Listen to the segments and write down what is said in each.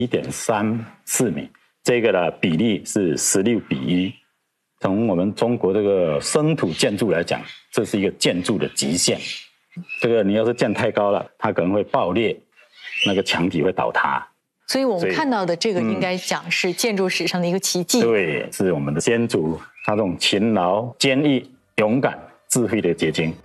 1.34米，这个的比例是16:1。从我们中国这个生土建筑来讲，这是一个建筑的极限。这个你要是建太高了，它可能会爆裂，那个墙体会倒塌。 所以我们看到的这个应该讲是建筑史上的一个奇迹。 对，是我们的先祖他这种勤劳、坚毅、勇敢、智慧的结晶。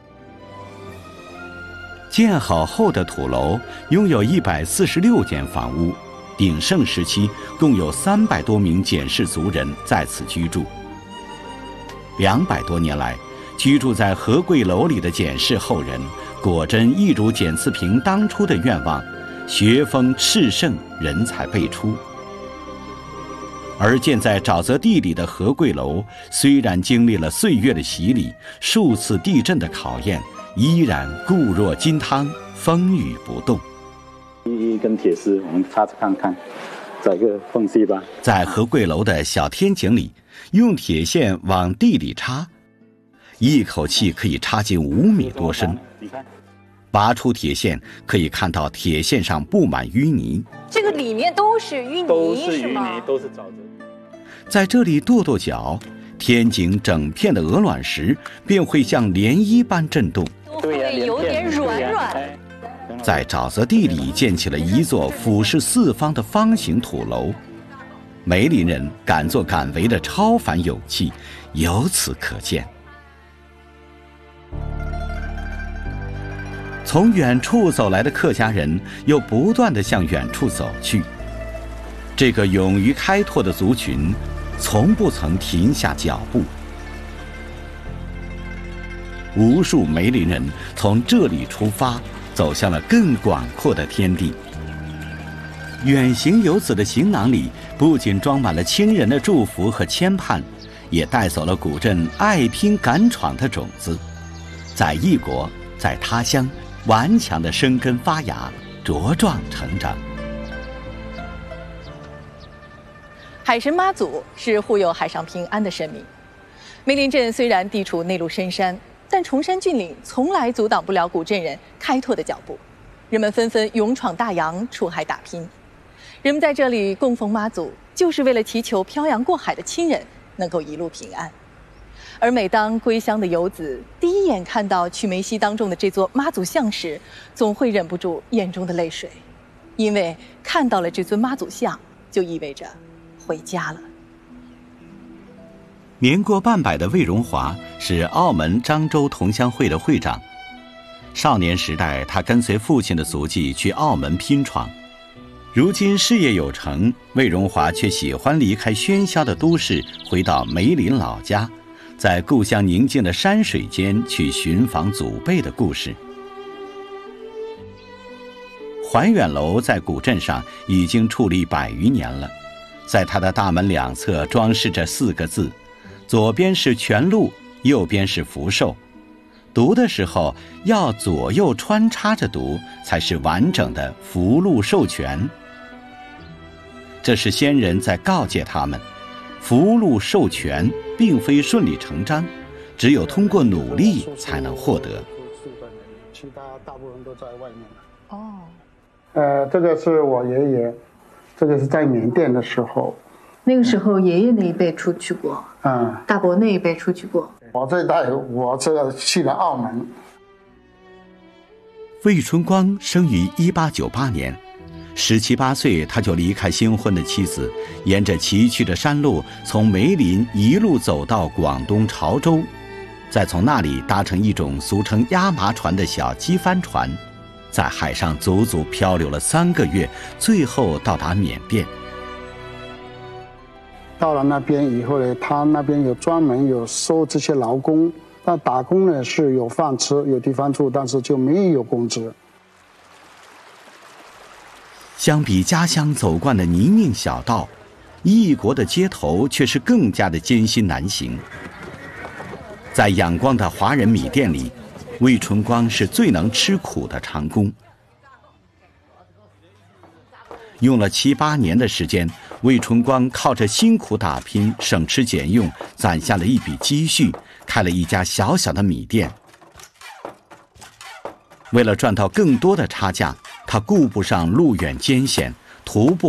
建好后的土楼拥有146间房屋，鼎盛时期共有300多名简氏族人在此居住。200多年来，居住在和贵楼里的简氏后人，果真一如简次平当初的愿望，学风炽盛，人才辈出。而建在沼泽地里的和贵楼，虽然经历了岁月的洗礼，数次地震的考验，依然固若金汤，风雨不动。 一根铁丝，我们插着看看，找一个缝隙吧。 在和贵楼的小天井里，用铁线往地里插，一口气可以插进5米多深。拔出铁线，可以看到铁线上布满淤泥。 这个里面都是淤泥， 都是淤泥，都是沼泽。 在这里跺跺脚，天井整片的鹅卵石便会像涟漪般震动， 会有点软软。 在沼泽地里建起了一座俯视四方的方形土楼，梅林人敢作敢为的超凡勇气由此可见。从远处走来的客家人又不断地向远处走去，这个勇于开拓的族群从不曾停下脚步。无数梅林人从这里出发，走向了更广阔的天地。远行游子的行囊里不仅装满了亲人的祝福和牵绊，也带走了古镇爱拼敢闯的种子，在异国，在他乡，顽强地生根发芽，茁壮成长。 海神妈祖是护佑海上平安的神明。梅林镇虽然地处内陆深山，但崇山峻岭从来阻挡不了古镇人开拓的脚步。人们纷纷勇闯大洋，出海打拼。人们在这里供奉妈祖，就是为了祈求漂洋过海的亲人能够一路平安。而每当归乡的游子第一眼看到曲梅溪当中的这座妈祖像时，总会忍不住眼中的泪水，因为看到了这尊妈祖像，就意味着回家了。 年过半百的魏荣华是澳门漳州同乡会的会长。少年时代，他跟随父亲的足迹去澳门拼闯。如今事业有成，魏荣华却喜欢离开喧嚣的都市，回到梅林老家，在故乡宁静的山水间去寻访祖辈的故事。怀远楼在古镇上已经矗立100余年了，在它的大门两侧装饰着4个字，左边是全鹿，右边是福寿。读的时候要左右穿插着读，才是完整的福禄寿全。这是先人在告诫他们，福禄寿全并非顺理成章，只有通过努力才能获得。 其他大部分都在外面。这个是我爷爷，这个是在缅甸的时候。 那个时候爷爷那一辈出去过，大伯那一辈出去过。 我这一代，我这个去了澳门。 魏春光生于1898年，17、18岁他就离开新婚的妻子，沿着崎岖的山路从梅林一路走到广东潮州，再从那里搭乘一种俗称压麻船的小机帆船，在海上足足漂流了3个月，最后到达缅甸。 到了那边以后呢，他那边有专门有收这些劳工，但打工呢是有饭吃有地方住，但是就没有工资。 相比家乡走惯的泥泞小道，异国的街头却是更加的艰辛难行。在仰光的华人米店里，魏春光是最能吃苦的长工。用了7、8年的时间，魏春光靠着辛苦打拼，省吃俭用，攒下了一笔积蓄，开了一家小小的米店。为了赚到更多的差价，他顾不上路远艰险，徒步